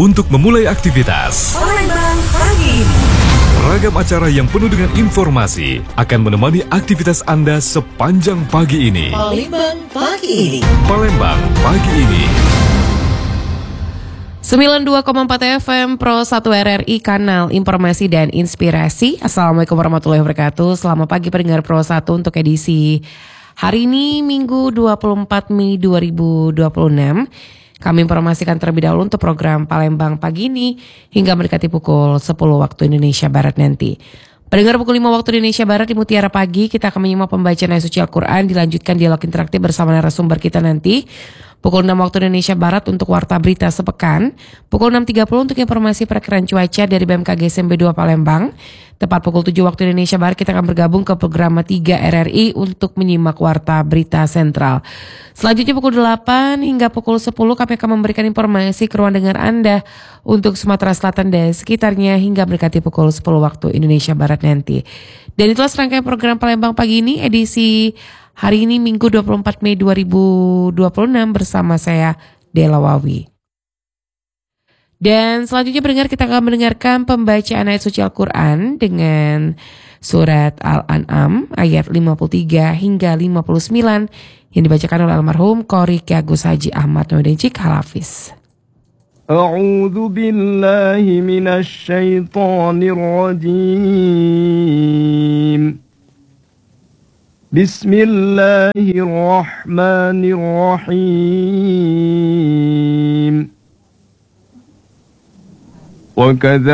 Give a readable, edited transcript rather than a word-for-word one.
untuk memulai aktivitas. Palembang pagi. Ragam acara yang penuh dengan informasi akan menemani aktivitas Anda sepanjang pagi ini. Palembang pagi ini. Palembang pagi ini. 92,4 FM Pro 1 RRI, kanal informasi dan inspirasi. Assalamualaikum warahmatullahi wabarakatuh. Selamat pagi pendengar Pro 1 untuk edisi hari ini Minggu 24 Mei 2026. Kami informasikan terlebih dahulu untuk program Palembang pagi ini hingga mendekati pukul 10 waktu Indonesia Barat nanti. Pendengar, pukul 5 waktu Indonesia Barat di Mutiara Pagi kita akan menyimak pembacaan ayat suci Al-Quran, dilanjutkan dialog interaktif bersama narasumber kita nanti. Pukul 6 waktu Indonesia Barat untuk Warta Berita Sepekan. Pukul 6.30 untuk informasi perakiraan cuaca dari BMKG SMB 2 Palembang. Tepat pukul 7 waktu Indonesia Barat kita akan bergabung ke program 3 RRI untuk menyimak Warta Berita Sentral. Selanjutnya pukul 8 hingga pukul 10 kami akan memberikan informasi ke ruang dengar Anda untuk Sumatera Selatan dan sekitarnya hingga mendekati pukul 10 waktu Indonesia Barat nanti. Dan itulah serangkaian program Palembang pagi ini edisi hari ini Minggu 24 Mei 2026 bersama saya Dela Wawi. Dan selanjutnya pendengar kita akan mendengarkan pembacaan ayat suci Al-Quran dengan surat Al-An'am ayat 53 hingga 59 yang dibacakan oleh almarhum Qori Ki Agus Haji Ahmad Nuruddin Hafiz. A'udzu billahi minasy syaithanir rajim. Bismillahirrahmanirrahim. Wa kadza